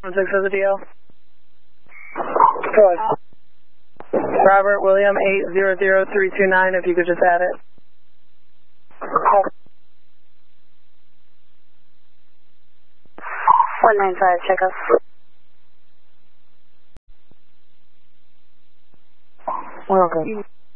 6 as a DL. Go ahead. Robert William 800329, if you could just add it. 195, check us. We're okay.